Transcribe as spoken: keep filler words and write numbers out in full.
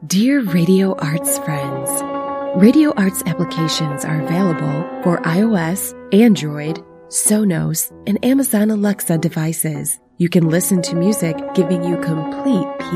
Dear Radio Arts friends, Radio Arts applications are available for iOS, Android, Sonos, and Amazon Alexa devices. You can listen to music giving you complete peace.